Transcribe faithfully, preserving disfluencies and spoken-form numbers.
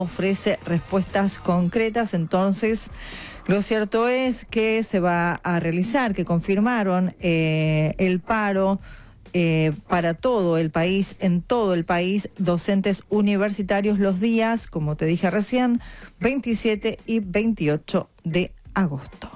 ofrece respuestas concretas. Entonces, lo cierto es que se va a realizar, que confirmaron eh, el paro eh, para todo el país, en todo el país, docentes universitarios los días, como te dije recién, veintisiete y veintiocho de agosto.